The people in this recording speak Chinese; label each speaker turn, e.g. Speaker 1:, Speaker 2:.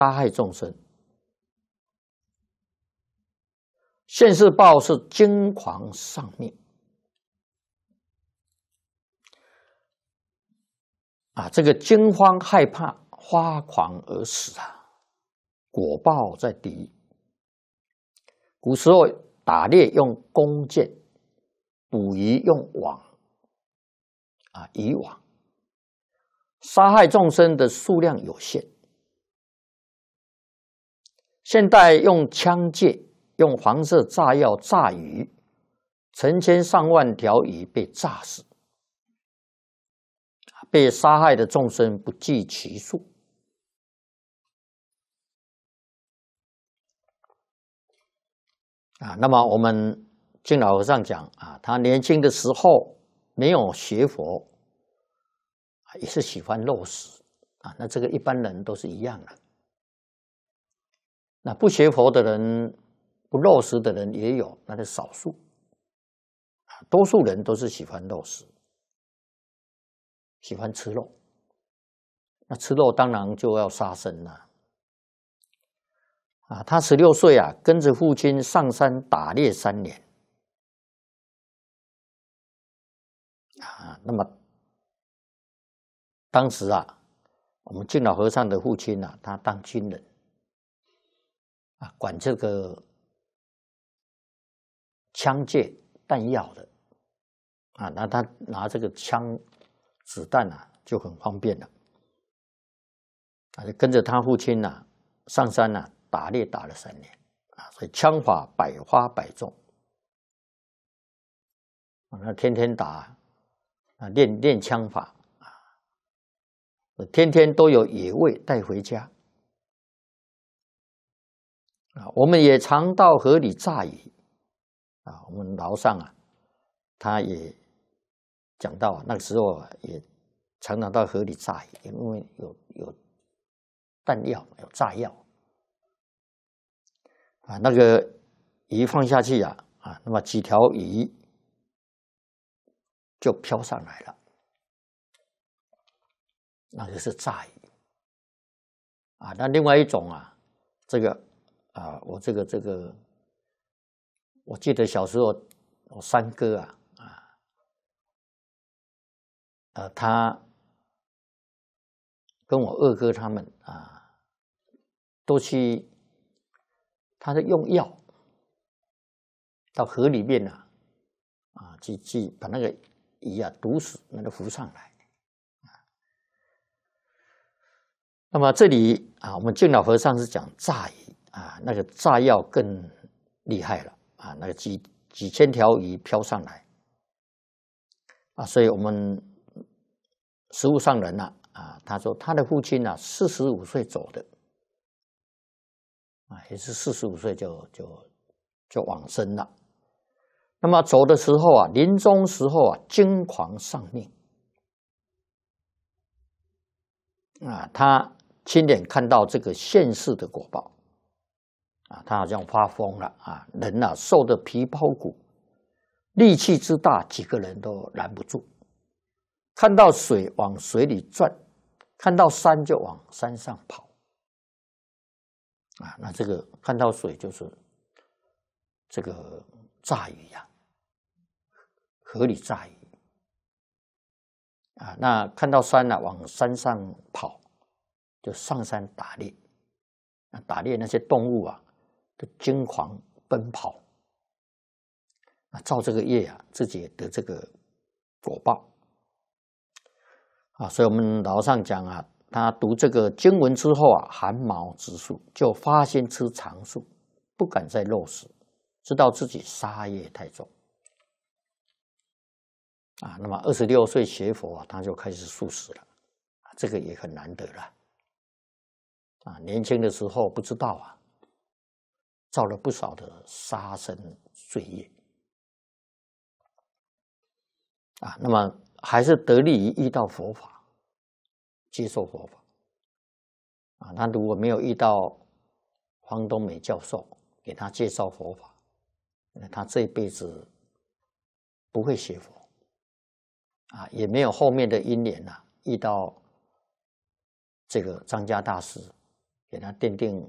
Speaker 1: 杀害众生。现世报是惊狂丧命啊，这个惊慌害怕，发狂而死啊，果报在敌。古时候打猎用弓箭，捕鱼用网啊，渔网。杀害众生的数量有限。现代用枪械、用黄色炸药炸鱼，成千上万条鱼被炸死，被杀害的众生不计其数。那么我们净老和尚讲啊，他年轻的时候没有学佛，也是喜欢肉食啊。那这个一般人都是一样的。那不学佛的人、不肉食的人也有，那是少数。多数人都是喜欢肉食，喜欢吃肉。那吃肉当然就要杀生了。他16岁啊，跟着父亲上山打猎3年。那么当时啊，我们净老和尚的父亲啊，他当军人管这个枪械弹药的那他拿这个枪子弹就很方便了就跟着他父亲上山打猎打了3年所以枪法百发百中那天天打练枪法天天都有野味带回家我们也常到河里炸鱼我们老上他也讲到那个时候也常常到河里炸鱼，因为有弹药有炸药那个鱼放下去那么几条鱼就飘上来了，那就是炸鱼那另外一种这个我这个我记得小时候我三哥他跟我二哥他们都去，他是用药到河里面去把那个鱼毒死，那个浮上来那么这里我们净老和尚是讲炸鱼那个炸药更厉害了那个几千条鱼飘上来所以我们实务上人他说他的父亲45岁走的也是45岁就往生了。那么走的时候临终时候惊狂丧命他亲眼看到这个现世的果报他好像发疯了人瘦得皮包骨，力气之大，几个人都拦不住。看到水往水里转，看到山就往山上跑那这个看到水就是这个炸鱼河里炸鱼那看到山往山上跑，就上山打猎打猎那些动物都惊狂奔跑造这个业自己也得这个果报所以我们老上讲他读这个经文之后寒毛直竖，就发心吃长素，不敢再肉食，知道自己杀业太重那么26岁学佛他就开始素食了这个也很难得了年轻的时候不知道造了不少的杀生罪业那么还是得利于遇到佛法，接受佛法他如果没有遇到黄东美教授给他介绍佛法，他这一辈子不会学佛也没有后面的因缘遇到这个张家大师给他奠定